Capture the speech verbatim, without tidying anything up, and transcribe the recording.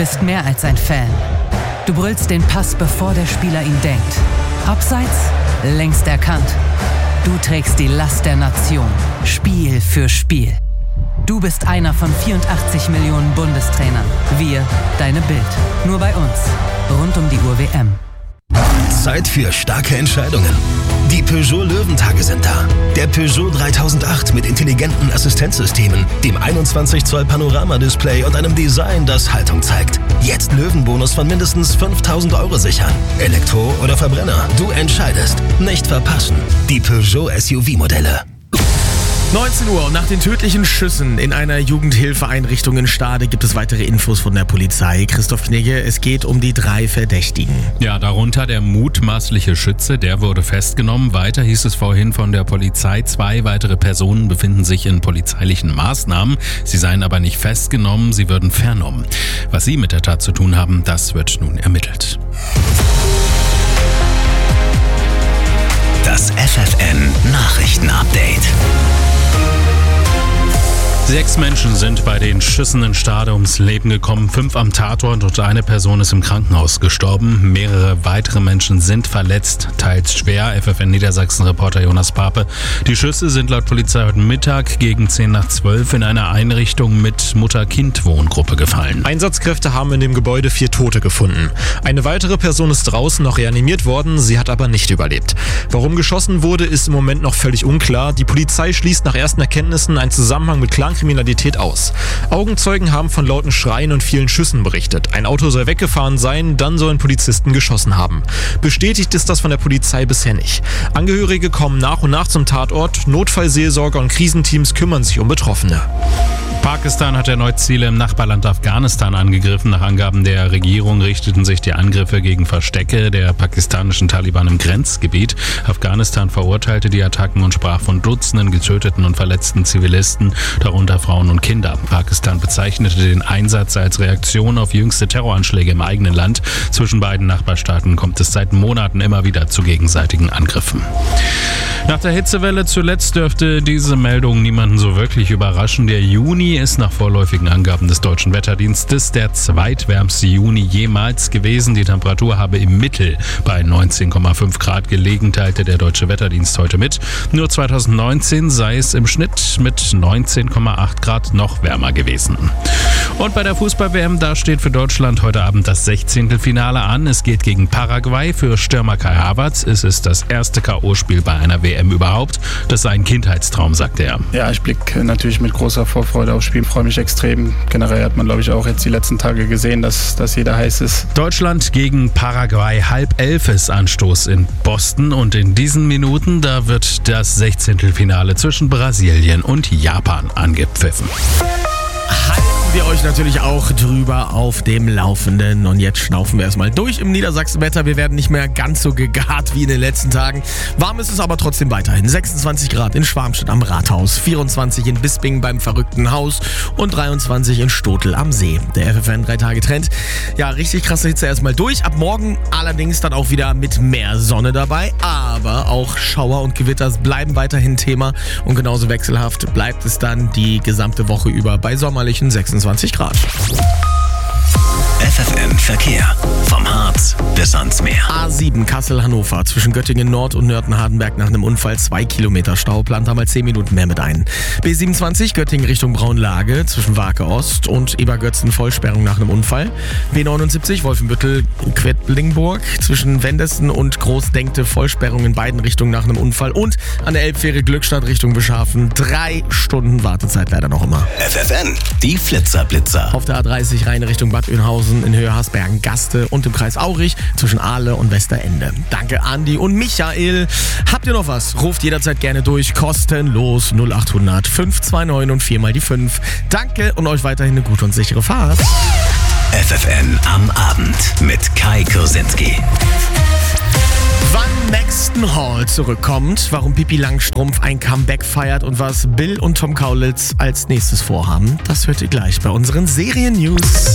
bist mehr als ein Fan. Du brüllst den Pass, bevor der Spieler ihn denkt. Abseits? Längst erkannt. Du trägst die Last der Nation. Spiel für Spiel. Du bist einer von vierundachtzig Millionen Bundestrainern. Wir, deine Bild. Nur bei uns. Rund um die Uhr W M. Zeit für starke Entscheidungen. Die Peugeot Löwentage sind da. Der Peugeot dreitausendacht mit intelligenten Assistenzsystemen, dem einundzwanzig Zoll Panoramadisplay und einem Design, das Haltung zeigt. Jetzt Löwenbonus von mindestens fünftausend Euro sichern. Elektro oder Verbrenner, du entscheidest. Nicht verpassen. Die Peugeot S U V-Modelle. neunzehn Uhr und nach den tödlichen Schüssen in einer Jugendhilfeeinrichtung in Stade gibt es weitere Infos von der Polizei. Christoph Knigge, es geht um die drei Verdächtigen. Ja, darunter der mutmaßliche Schütze, der wurde festgenommen. Weiter hieß es vorhin von der Polizei, zwei weitere Personen befinden sich in polizeilichen Maßnahmen. Sie seien aber nicht festgenommen, sie würden vernommen. Was sie mit der Tat zu tun haben, das wird nun ermittelt. Das F F N-Nachrichten-Update. Sechs Menschen sind bei den Schüssen in Stade ums Leben gekommen, fünf am Tatort und eine Person ist im Krankenhaus gestorben. Mehrere weitere Menschen sind verletzt, teils schwer. F F N-Niedersachsen-Reporter Jonas Pape. Die Schüsse sind laut Polizei heute Mittag gegen zehn nach zwölf in einer Einrichtung mit Mutter-Kind-Wohngruppe gefallen. Einsatzkräfte haben in dem Gebäude vier Tote gefunden. Eine weitere Person ist draußen noch reanimiert worden, sie hat aber nicht überlebt. Warum geschossen wurde, ist im Moment noch völlig unklar. Die Polizei schließt nach ersten Erkenntnissen einen Zusammenhang mit Clankriminalität aus. Augenzeugen haben von lauten Schreien und vielen Schüssen berichtet. Ein Auto soll weggefahren sein, dann sollen Polizisten geschossen haben. Bestätigt ist das von der Polizei bisher nicht. Angehörige kommen nach und nach zum Tatort, Notfallseelsorger und Krisenteams kümmern sich um Betroffene. Pakistan hat erneut Ziele im Nachbarland Afghanistan angegriffen. Nach Angaben der Regierung richteten sich die Angriffe gegen Verstecke der pakistanischen Taliban im Grenzgebiet. Afghanistan verurteilte die Attacken und sprach von Dutzenden getöteten und verletzten Zivilisten, darunter Frauen und Kinder. Pakistan bezeichnete den Einsatz als Reaktion auf jüngste Terroranschläge im eigenen Land. Zwischen beiden Nachbarstaaten kommt es seit Monaten immer wieder zu gegenseitigen Angriffen. Nach der Hitzewelle zuletzt dürfte diese Meldung niemanden so wirklich überraschen. Der Juni ist nach vorläufigen Angaben des Deutschen Wetterdienstes der zweitwärmste Juni jemals gewesen. Die Temperatur habe im Mittel bei neunzehn Komma fünf Grad gelegen, teilte der Deutsche Wetterdienst heute mit. Nur zweitausendneunzehn sei es im Schnitt mit neunzehn Komma acht Grad noch wärmer gewesen. Und bei der Fußball-W M, da steht für Deutschland heute Abend das Sechzehntelfinale an. Es geht gegen Paraguay. Für Stürmer Kai Havertz ist es das erste K O-Spiel bei einer W M überhaupt. Das sei ein Kindheitstraum, sagte er. Ja, ich blicke natürlich mit großer Vorfreude aufs Spiel, freue mich extrem. Generell hat man, glaube ich, auch jetzt die letzten Tage gesehen, dass, dass jeder heiß ist. Deutschland gegen Paraguay, halb elf ist Anstoß in Boston und in diesen Minuten, da wird das Sechzehntelfinale zwischen Brasilien und Japan angepfiffen. Halten wir euch natürlich auch drüber auf dem Laufenden. Und jetzt schnaufen wir erstmal durch im Niedersachsenwetter. Wir werden nicht mehr ganz so gegart wie in den letzten Tagen. Warm ist es aber trotzdem weiterhin. sechsundzwanzig Grad in Schwarmstedt am Rathaus, vierundzwanzig in Bisping beim Verrückten Haus und dreiundzwanzig in Stotel am See. Der F F N drei Tage Trend. Ja, richtig krasse Hitze erstmal durch. Ab morgen allerdings dann auch wieder mit mehr Sonne dabei. Aber auch Schauer und Gewitter bleiben weiterhin Thema. Und genauso wechselhaft bleibt es dann die gesamte Woche über bei sommerlichen sechsundzwanzig Grad. F F N Verkehr. Vom Harz bis ans Meer. A sieben Kassel-Hannover zwischen Göttingen Nord und Nörten-Hardenberg nach einem Unfall zwei Kilometer Stau. Plant da mal zehn Minuten mehr mit ein. B siebenundzwanzig Göttingen Richtung Braunlage zwischen Warke Ost und Ebergötzen Vollsperrung nach einem Unfall. B neunundsiebzig Wolfenbüttel-Quedlinburg zwischen Wendesten und Großdenkte Vollsperrung in beiden Richtungen nach einem Unfall. Und an der Elbfähre Glückstadt Richtung Beschafen drei Stunden Wartezeit leider noch immer. F F N, die Flitzer-Blitzer. Auf der A dreißig Rhein Richtung Bad Oeynhausen in Höhe Hasbergen-Gaste und im Kreis Aurich zwischen Ahle und Westerende. Danke Andi und Michael. Habt ihr noch was? Ruft jederzeit gerne durch. Kostenlos null acht hundert fünf zwei neun und vier mal die fünf. Danke und euch weiterhin eine gute und sichere Fahrt. F F N am Abend mit Kai Kursinski. Wann Maxton Hall zurückkommt, warum Pippi Langstrumpf ein Comeback feiert und was Bill und Tom Kaulitz als nächstes vorhaben, das hört ihr gleich bei unseren Serien-News.